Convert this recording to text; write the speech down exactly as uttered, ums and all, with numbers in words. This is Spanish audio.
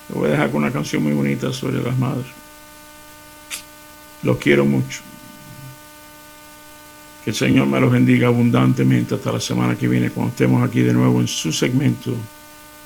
Te voy a dejar con una canción muy bonita sobre las madres. Los quiero mucho. Que el Señor me los bendiga abundantemente hasta la semana que viene, cuando estemos aquí de nuevo en su segmento